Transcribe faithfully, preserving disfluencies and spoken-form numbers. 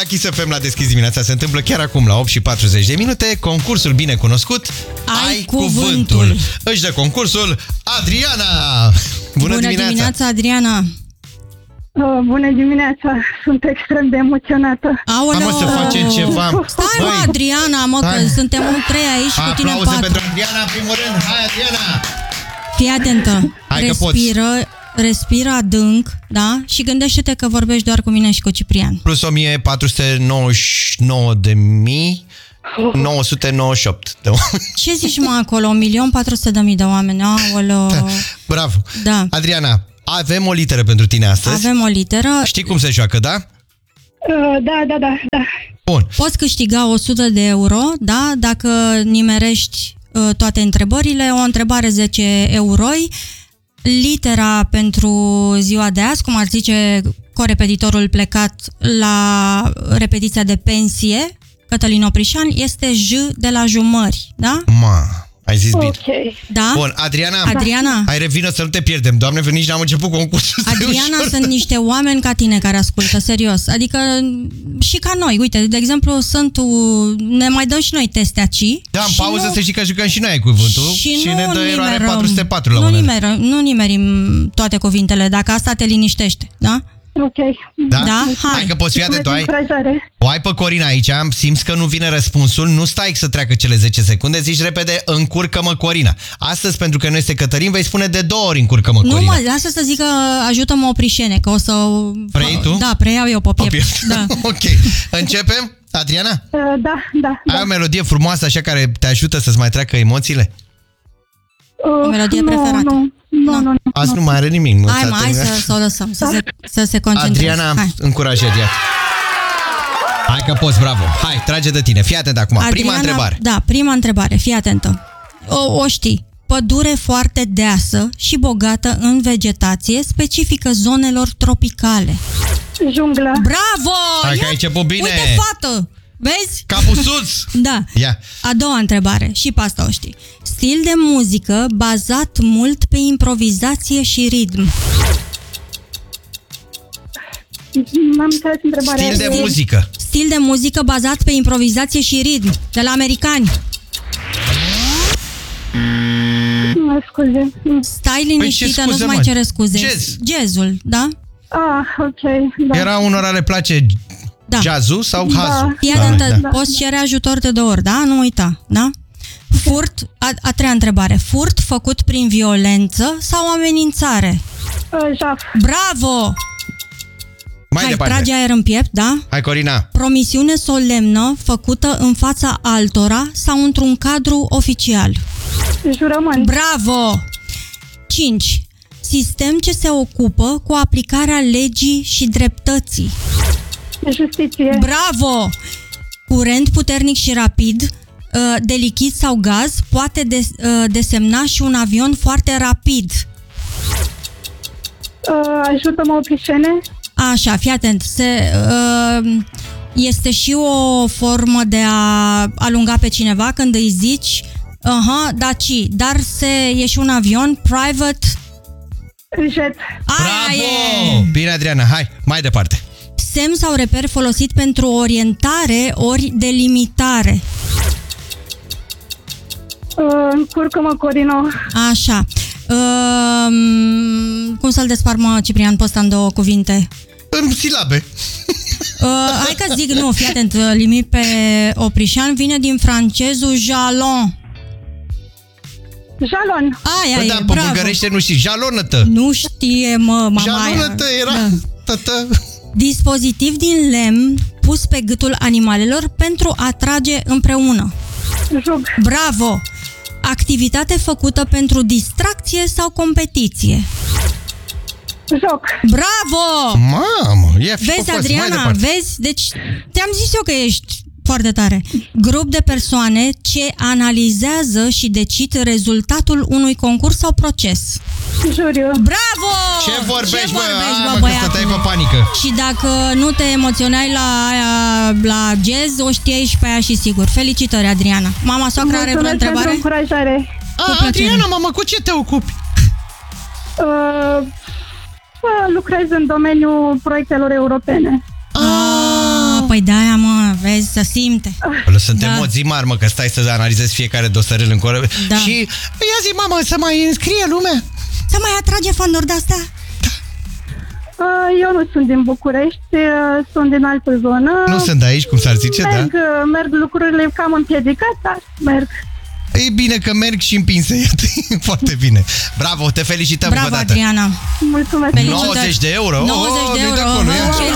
Kiss F M la Deschis dimineața se întâmplă chiar acum la opt și patruzeci de minute. Concursul bine cunoscut Ai, Ai cuvântul. cuvântul Își dă concursul Adriana. Bună, Bună dimineața. dimineața, Adriana. Uh, bună dimineața, sunt extrem de emoționată. Aoleu. Hai mă să facem ceva. Stai mă, Adriana, mă, Hai. că suntem un trei aici și cu tine Aplauze patru. pentru Adriana, în primul rând. Hai, Adriana. Fii atentă. Hai că respiră, respiră adânc, da? Și gândește-te că vorbești doar cu mine și cu Ciprian. Plus o mie patru sute nouăzeci și nouă de mii nouă sute nouăzeci și opt de oameni. Ce zici mă acolo? un milion patru sute de mii de oameni. Aoleu. Da. Bravo. Da. Adriana, avem o literă pentru tine astăzi. Avem o literă. Știi cum se joacă, da? Uh, da, da, da, da. Bun. Poți câștiga o sută de euro, da? Dacă nimerești uh, toate întrebările. O întrebare zece euroi. Litera pentru ziua de azi, cum ar zice corepetitorul plecat la repetiția de pensie, Cătălin Oprișan, este J de la jumări, da? Ma, ai zis bine. Ok. Da? Bun, Adriana, Adriana, hai revină să nu te pierdem. Doamne, că nici n-am început concursul. Adriana, sunt niște oameni ca tine care ascultă, serios. Adică și ca noi, uite, de exemplu, sunt, ne mai dăm și noi teste aici. Da, în și pauză nu, să știi că jucăm și noi ai cuvântul și, și nu ne dă eroare nimerăm, patru sute patru la nu mână. nimerăm, nu nimerim toate cuvintele, dacă asta te liniștește, da? Ok. Da? Da? Hai. Hai că poți fi atent, tu ai, Încurajare. o ai pe Corina aici, simți că nu vine răspunsul, nu stai să treacă cele zece secunde, zici repede, încurcă-mă Corina. Astăzi, pentru că nu este Cătălin, vei spune de două ori încurcă-mă Nu Corina. mă, lasă să zică ajută-mă Oprișene, că o să... Vrei tu? Da, preiau eu pe O piept. piept. Da. Ok. Începem? Adriana? Uh, da, da, da. Ai o melodie frumoasă așa care te ajută să-ți mai treacă emoțiile? Uh, O melodie nu, preferată? Nu, nu, Nu. nu. nu. Azi nu mai are nimic. Nu Hai s-a mă, hai terminat. să, să o lăsăm, să se, să se concentreze. Adriana, Hai. încurajat, iată. Hai că poți, bravo. Hai, trage de tine. Fii atent acum. Adriana, Prima întrebare. Da, prima întrebare, fii atentă. O, o știi. Pădure foarte deasă și bogată în vegetație, specifică zonelor tropicale. Junglă. Bravo! Hai că Ia- ai început bine. Uite, fată! Vezi? Capul sus. Da. Ia. A doua întrebare, și pe asta o știi. Stil de muzică bazat mult pe improvizație și ritm. N-am înțeles întrebarea. Stil de muzică. Stil de muzică bazat pe improvizație și ritm. De la americani. Mă scuze. Stai liniștită, Păi ce nu-ți scuze, mai mă? cere scuze. Jazz. Jazzul, da? Ah, ok. Da. Era unora le place Da. jazzul sau Da. hazul? Fii Da, atentă, da. poți cere ajutor de două ori, da? Nu uita, da? Furt, a, a treia întrebare. Furt făcut prin violență sau amenințare? Uh, jaf. Bravo! Mai Hai, departe. trage aer în piept, da? Hai, Corina. Promisiune solemnă făcută în fața altora sau într-un cadru oficial. Jurământ. Bravo! cinci. Sistem ce se ocupă cu aplicarea legii și dreptății. Justiție. Bravo! Curent puternic și rapid de lichid sau gaz poate des, desemna și un avion foarte rapid. Uh, ajută-mă Oprișene. Așa, fii atent. Se, este și o formă de a alunga pe cineva când îi zici aha, da, ci, dar se, e și un avion private. Jet. Aia Bravo! e! Bine, Adriana, hai, mai departe. Semn sau reper folosit pentru orientare ori delimitare. Uh, încurcă-mă Corino. Așa. Um, cum să-l despar, mă, Ciprian, pe ăsta în două cuvinte? În silabe. Uh, hai că zic, nu, fii atent, limit pe Oprișan, vine din francezul jalon. Jalon. Aia Bă, e, da, pe bravo. bulgărește nu știi. Jalonă-tă. Nu știe, mă, mamaia. Jalonă-tă era. Da. Tătă. Dispozitiv din lemn pus pe gâtul animalelor pentru a trage împreună. Jug. Bravo! Activitate făcută pentru distracție sau competiție. Joc. Bravo! Mamă, ia fi Vezi, focos, mai Adriana, departe. vezi? Deci, te-am zis eu că ești foarte tare. Grup de persoane ce analizează și decid rezultatul unui concurs sau proces. Juriu. Bravo! Ce vorbești, Ce bă? vorbești, A, bă, mă, că băiatul? stăteai pe panică. Și dacă nu te emoționai la aia, la jazz, o știai și pe aia și sigur. Felicitări, Adriana. Mama soacră are vreo Mulțumesc pentru întrebare? încurajare. A, plăcere. Adriana, mamă, cu ce te ocupi? Uh, uh, lucrez în domeniul proiectelor europene. Ah, Păi de-aia, mă, vezi, să simte. Sunt Da. emoții mari, mă, că stai să analizezi fiecare dosărel în coră. Da. Și ia zi, mamă, să mai înscrie lumea. Să mai atrage fonduri de-astea? Uh, Eu nu sunt din București, uh, sunt din altă zonă. Nu sunt de aici, cum s-ar zice, merg, da? uh, merg lucrurile cam împiedicat, dar merg. E bine că merg și împinse, iată, foarte bine. Bravo, te felicităm Bravo, încă o dată. Adriana. Mulțumesc. Felicitări. nouăzeci de euro? nouăzeci de Oh, nu-i de euro. acolo, ia. Ce